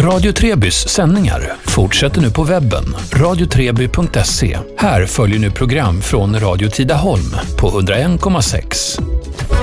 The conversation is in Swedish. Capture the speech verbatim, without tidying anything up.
Radio Trebys sändningar fortsätter nu på webben, radio treby punkt se. Här följer nu program från Radio Tidaholm på hundra en komma sex.